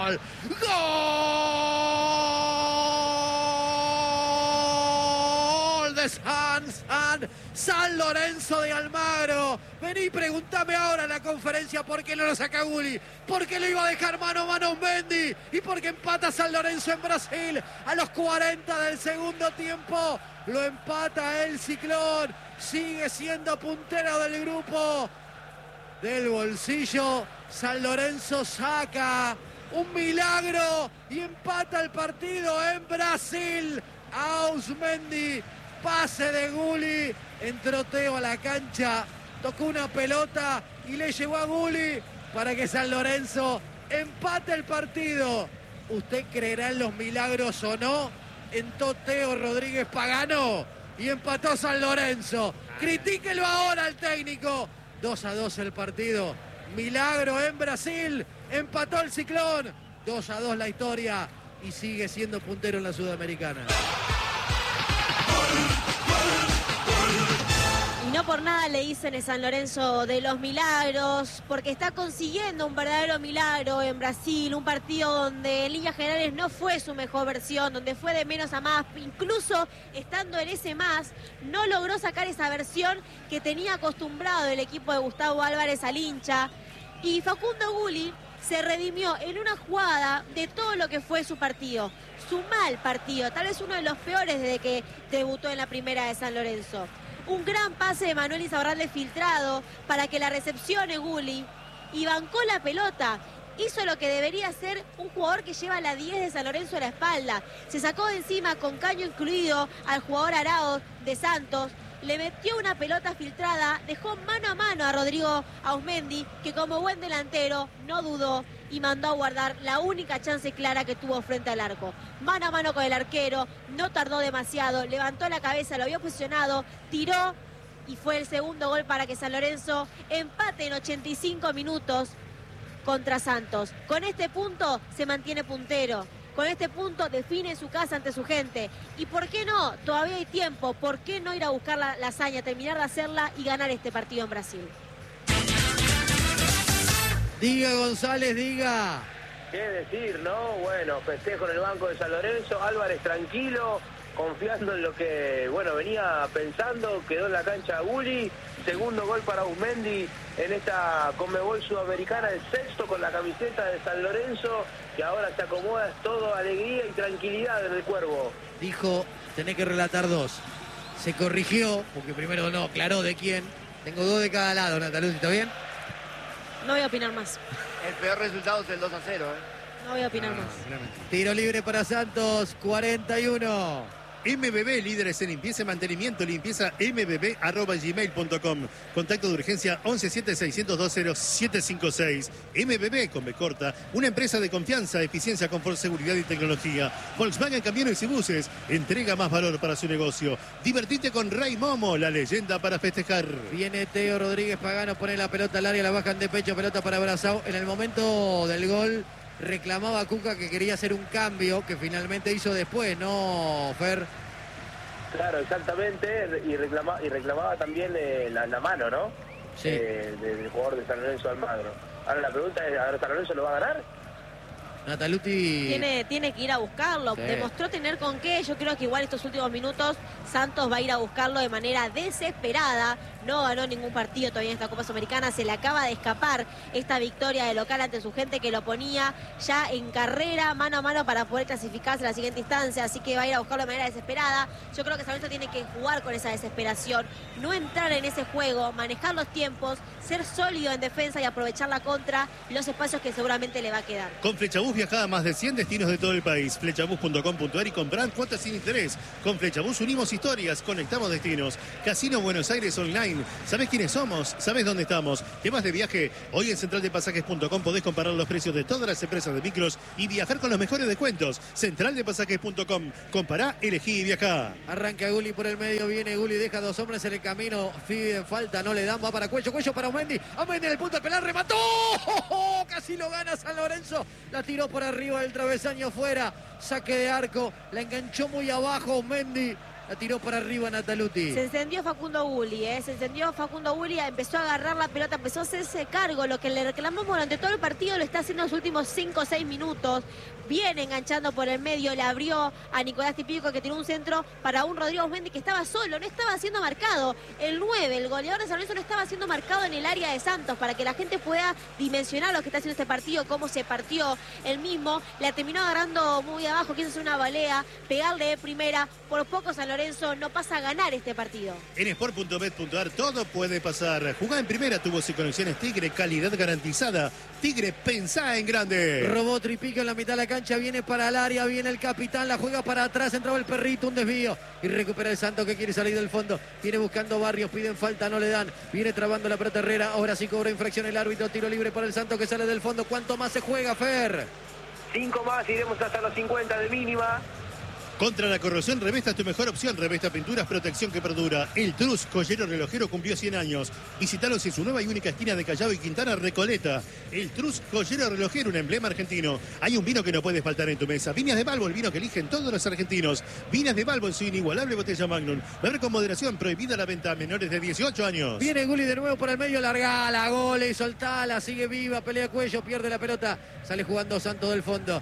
¡Gol! ¡Gol de San Lorenzo de Almagro! Vení, pregúntame ahora en la conferencia por qué no lo saca Gulli, por qué lo iba a dejar mano a mano Mendy y por qué empata San Lorenzo en Brasil a los 40 del segundo tiempo. Lo empata el Ciclón, sigue siendo puntero del grupo. Del bolsillo, San Lorenzo saca un milagro y empata el partido en Brasil. Ausmendi, pase de Gulli, entró Teo a la cancha, tocó una pelota y le llegó a Gulli para que San Lorenzo empate el partido. ¿Usted creerá en los milagros o no? Entró Teo Rodríguez Pagano y empató San Lorenzo. Critíquelo ahora al técnico. 2-2 el partido. Milagro en Brasil. Empató el Ciclón. 2-2 la historia. Y sigue siendo puntero en la Sudamericana. Y no por nada le dicen el San Lorenzo de los milagros, porque está consiguiendo un verdadero milagro en Brasil, un partido donde en líneas generales no fue su mejor versión, donde fue de menos a más, incluso estando en ese más, no logró sacar esa versión que tenía acostumbrado el equipo de Gustavo Álvarez al hincha, y Facundo Gulli se redimió en una jugada de todo lo que fue su partido, su mal partido, tal vez uno de los peores desde que debutó en la primera de San Lorenzo. Un gran pase de Manuel Insaurralde filtrado para que la recepcione Gulli y bancó la pelota. Hizo lo que debería ser un jugador que lleva la 10 de San Lorenzo a la espalda. Se sacó de encima con caño incluido al jugador Arauz de Santos. Le metió una pelota filtrada, dejó mano a mano a Rodrigo Ausmendi, que como buen delantero no dudó y mandó a guardar la única chance clara que tuvo frente al arco. Mano a mano con el arquero, no tardó demasiado, levantó la cabeza, lo vio posicionado, tiró y fue el segundo gol para que San Lorenzo empate en 85 minutos contra Santos. Con este punto se mantiene puntero. Con este punto define su casa ante su gente. ¿Y por qué no? Todavía hay tiempo. ¿Por qué no ir a buscar la hazaña, terminar de hacerla y ganar este partido en Brasil? Diga, González, diga. ¿Qué decir, no? Bueno, festejo en el banco de San Lorenzo. Álvarez tranquilo, confiando en lo que, venía pensando. Quedó en la cancha Gulli. Segundo gol para Ausmendi en esta Conmebol Sudamericana, el sexto con la camiseta de San Lorenzo, que ahora se acomoda, es todo alegría y tranquilidad en el Cuervo. Dijo, tenés que relatar dos. Se corrigió, porque primero no, aclaró de quién. Tengo dos de cada lado, Nataluz, ¿está bien? No voy a opinar más. El peor resultado es el 2-0, No voy a opinar más. Tiro libre para Santos, 41. MBB, líderes en limpieza y mantenimiento, limpieza mbb@gmail.com. Contacto de urgencia 1176-602-0756. MBB con B corta, una empresa de confianza, eficiencia, confort, seguridad y tecnología. Volkswagen Camiones y Buses, entrega más valor para su negocio. Divertite con Ray Momo, la leyenda para festejar. Viene Teo Rodríguez Pagano, pone la pelota al área, la bajan de pecho, pelota para Brazao. En el momento del gol reclamaba a Cuca que quería hacer un cambio que finalmente hizo después, ¿no, Fer? Claro, exactamente, y reclamaba también la mano, ¿no? Sí. Del jugador de San Lorenzo Almagro. Ahora la pregunta es, ¿ahora San Lorenzo lo va a ganar? Nataluti Tiene que ir a buscarlo, sí. Demostró tener con qué. Yo creo que igual estos últimos minutos Santos va a ir a buscarlo de manera desesperada. No ganó ningún partido todavía en esta Copa Sudamericana, se le acaba de escapar esta victoria de local ante su gente que lo ponía ya en carrera, mano a mano para poder clasificarse a la siguiente instancia, así que va a ir a buscarlo de manera desesperada. Yo creo que San Lorenzo tiene que jugar con esa desesperación, no entrar en ese juego, manejar los tiempos, ser sólido en defensa y aprovechar la contra, los espacios que seguramente le va a quedar. Con Flechabús viajá a más de 100 destinos de todo el país. Flechabús.com.ar y comprá cuotas sin interés. Con Flechabús unimos historias, conectamos destinos. Casino Buenos Aires Online. ¿Sabés quiénes somos? ¿Sabés dónde estamos? ¿Temas de viaje? Hoy en centraldepasajes.com podés comparar los precios de todas las empresas de micros y viajar con los mejores descuentos. Centraldepasajes.com. Compará, elegí y viajá. arranca Gulli por el medio, viene Gulli, deja dos hombres en el camino, piden falta, no le dan, va para Cuello para Ausmendi en el punto de penal, remató, casi lo gana San Lorenzo, la tiró por arriba del travesaño fuera, saque de arco, la enganchó muy abajo Ausmendi, La tiró para arriba Nataluti. Se encendió Facundo Gulli, se encendió Facundo Gulli, empezó a agarrar la pelota, empezó a hacerse cargo. Lo que le reclamamos durante todo el partido lo está haciendo en los últimos 5 o 6 minutos. Viene enganchando por el medio, le abrió a Nicolás Tripico, que tiró un centro para un Rodrigo Mendy que estaba solo, no estaba siendo marcado. El 9, el goleador de San Lorenzo, no estaba siendo marcado en el área de Santos, para que la gente pueda dimensionar lo que está haciendo este partido, cómo se partió el mismo. La terminó agarrando muy abajo, quiso hacer una volea, pegarle de primera. Por poco San Lorenzo no pasa a ganar este partido. En sport.bet.ar todo puede pasar. Jugá en primera, tubos y conexiones Tigre, calidad garantizada. Tigre, pensá en grande. Robó Tripico en la mitad de la cancha, viene para el área, viene el capitán, la juega para atrás, entraba el perrito, un desvío y recupera el Santos, que quiere salir del fondo. Viene buscando Barrios, piden falta, no le dan. Viene trabando la pelota Herrera, ahora sí cobra infracción el árbitro, tiro libre para el Santos que sale del fondo. ¿Cuánto más se juega, Fer? 5 más, iremos hasta los 50 de mínima. Contra la corrosión, Revesta es tu mejor opción. Revesta Pinturas, protección que perdura. El Trus, joyero relojero, cumplió 100 años. Visítalos en su nueva y única esquina de Callao y Quintana, Recoleta. El Trus, joyero relojero, un emblema argentino. Hay un vino que no puede faltar en tu mesa. Viñas de Balbo, el vino que eligen todos los argentinos. Viñas de Balbo en su inigualable botella Magnum. Beber con moderación, prohibida la venta a menores de 18 años. Viene Gulli de nuevo por el medio, largala, gole, soltala, sigue viva, pelea cuello, pierde la pelota. Sale jugando Santos del fondo.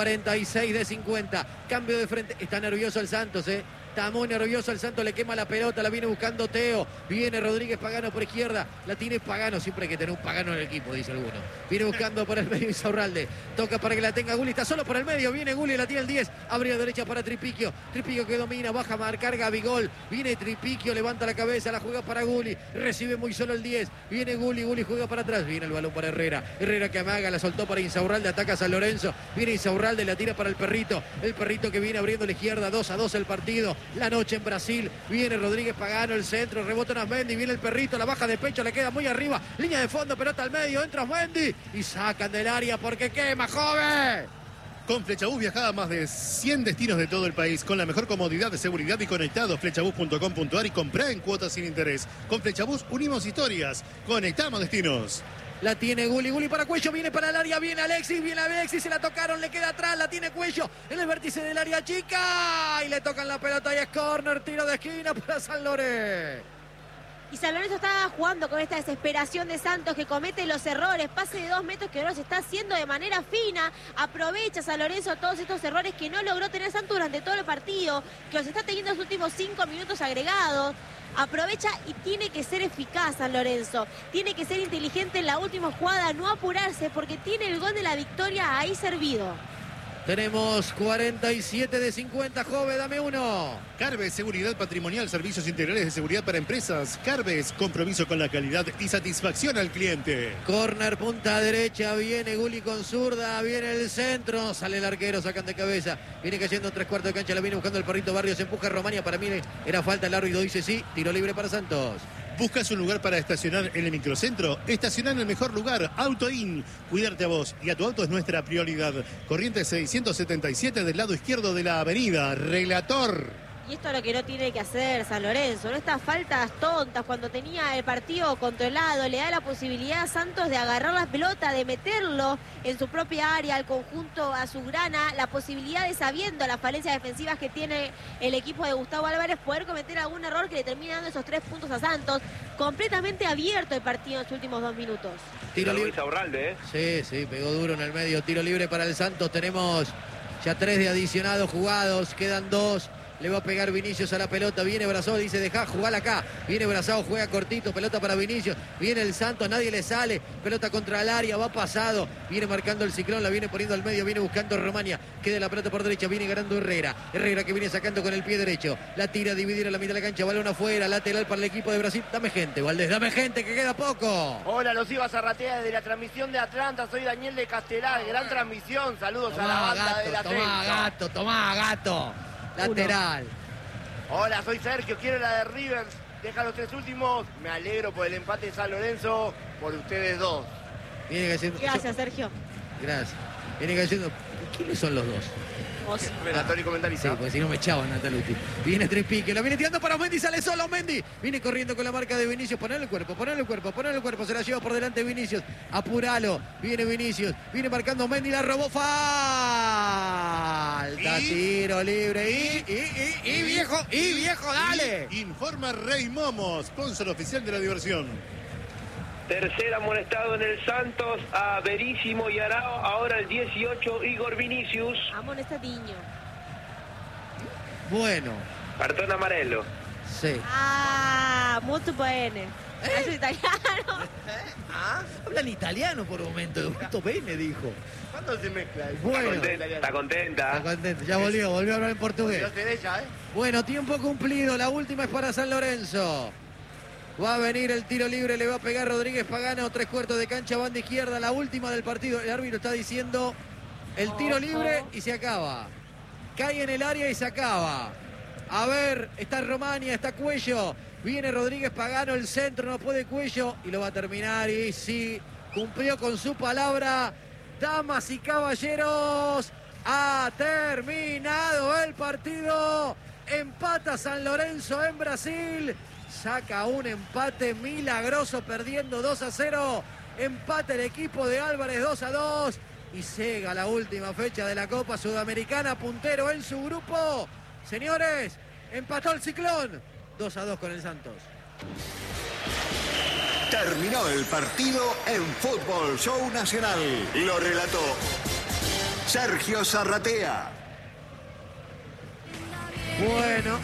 46 de 50. Cambio de frente. Está nervioso el Santos, Está muy nervioso el Santos, le quema la pelota, la viene buscando Teo. Viene Rodríguez Pagano por izquierda. La tiene Pagano, siempre hay que tener un Pagano en el equipo, dice alguno. Viene buscando por el medio Insaurralde. Toca para que la tenga Gulli, está solo por el medio. Viene Gulli, la tiene el 10. Abre a derecha para Tripiquio. Tripiquio que domina, baja a marcar Gabigol. Viene Tripiquio, levanta la cabeza, la juega para Gulli. Recibe muy solo el 10. Viene Gulli, Gulli juega para atrás. Viene el balón para Herrera. Herrera que amaga, la soltó para Insaurralde, ataca a San Lorenzo. Viene Insaurralde, la tira para el perrito. El perrito que viene abriendo la izquierda, 2-2 el partido. La noche en Brasil. Viene Rodríguez Pagano, el centro, rebota Osmendi, viene el perrito, la baja de pecho, le queda muy arriba. Línea de fondo, pelota al medio, entra Osmendi y sacan del área porque quema, joven. Con Flechabús viajá a más de 100 destinos de todo el país con la mejor comodidad de seguridad y conectados. Flechabús.com.ar y comprá en cuotas sin interés. Con Flechabús unimos historias, conectamos destinos. La tiene Gulli, Gulli para Cuello, viene para el área, viene Alexis, se la tocaron, le queda atrás, la tiene Cuello en el vértice del área chica y le tocan la pelota y es córner, tiro de esquina para San Lorenzo. Y San Lorenzo está jugando con esta desesperación de Santos, que comete los errores, pase de 2 metros que ahora se está haciendo de manera fina. Aprovecha San Lorenzo todos estos errores que no logró tener Santos durante todo el partido, que los está teniendo en los últimos 5 minutos agregados. Aprovecha y tiene que ser eficaz San Lorenzo. Tiene que ser inteligente en la última jugada, no apurarse, porque tiene el gol de la victoria ahí servido. Tenemos 47 de 50, Jove, dame uno. Carves, seguridad patrimonial, servicios integrales de seguridad para empresas. Carves, compromiso con la calidad y satisfacción al cliente. Corner, punta derecha, viene Gulli con zurda, viene el centro, sale el arquero, sacan de cabeza. Viene cayendo en 3/4 de cancha, la viene buscando el perrito Barrios, empuja a Romania, para mí era falta, el árbitro dice sí, tiro libre para Santos. ¿Buscas un lugar para estacionar en el microcentro? Estacionar en el mejor lugar, AutoIn. Cuidarte a vos y a tu auto es nuestra prioridad. Corrientes 677 del lado izquierdo de la avenida. Relator. Y esto es lo que no tiene que hacer San Lorenzo, ¿no? Estas faltas tontas cuando tenía el partido controlado, le da la posibilidad a Santos de agarrar la pelota, de meterlo en su propia área, al conjunto azulgrana, la posibilidad de, sabiendo las falencias defensivas que tiene el equipo de Gustavo Álvarez, poder cometer algún error que le termine dando esos 3 puntos a Santos. Completamente abierto el partido en los últimos 2 minutos. Tiro libre. Insaurralde, Sí, pegó duro en el medio, tiro libre para el Santos. Tenemos ya 3 de adicionados jugados, quedan 2. Le va a pegar Vinicius a la pelota, viene Brazao, dice dejá, jugala acá. Viene Brazao, juega cortito, pelota para Vinicius. Viene el Santos, nadie le sale. Pelota contra el área, va pasado. Viene marcando el ciclón, la viene poniendo al medio, viene buscando Romania. Queda la pelota por derecha, viene ganando Herrera. Herrera que viene sacando con el pie derecho. La tira a dividir a la mitad de la cancha, balón afuera, lateral para el equipo de Brasil. Dame gente, Valdés, dame gente, que queda poco. Hola, los iba a Zarratea desde la transmisión de Atlanta. Soy Daniel de Castelar, gran transmisión. Saludos a la banda de la Tomá, gato. Lateral. Hola, soy Sergio, quiero la de Rivers. Deja los 3 últimos. Me alegro por el empate de San Lorenzo, por ustedes dos. Viene cayendo. Gracias, Sergio. Gracias. Viene cayendo. ¿Quiénes son los dos? Relator y comentarista. Sí, porque si no me echaban Nataluti. Viene Tripique, la viene tirando para Mendy, sale solo Mendy. Viene corriendo con la marca de Vinicius. Ponele el cuerpo. Se la lleva por delante Vinicius. Apuralo. Viene Vinicius. Viene marcando Mendy, la robó. Falta Falta tiro libre y viejo, dale. Informa Rey Momo, sponsor oficial de la diversión. Tercer amonestado en el Santos a Verísimo y Arao. Ahora el 18, Igor Vinicius. Amonestadiño. Bueno, Cartón amarelo. sí. Ah, molto bene. Es italiano. Hablan italiano por un momento. Molto bene, dijo. ¿Cuándo se mezcla? Bueno. Está contenta. Está contento, ya volvió a hablar en portugués. No te ella, ¿eh? Bueno, tiempo cumplido, la última es para San Lorenzo. Va a venir el tiro libre, le va a pegar Rodríguez Pagano, 3/4 de cancha, banda izquierda, la última del partido. El árbitro está diciendo el tiro libre y se acaba. Cae en el área y se acaba. A ver, está Romania, está Cuello. Viene Rodríguez Pagano, el centro, no puede Cuello y lo va a terminar. Y sí, cumplió con su palabra. Damas y caballeros, ha terminado el partido. Empata San Lorenzo en Brasil. Saca un empate milagroso perdiendo 2-0. Empate el equipo de Álvarez 2-2. Y llega la última fecha de la Copa Sudamericana, puntero en su grupo. Señores, empató el Ciclón. 2-2 con el Santos. Terminó el partido en Fútbol Show Nacional. Lo relató Sergio Zarratea. Bueno,